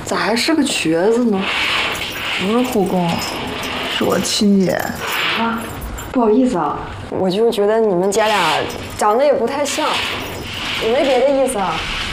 咋还是个瘸子呢？ 不是护工，是我亲姐。 啊，不好意思啊， 我就觉得你们姐俩长得也不太像，也没别的意思啊。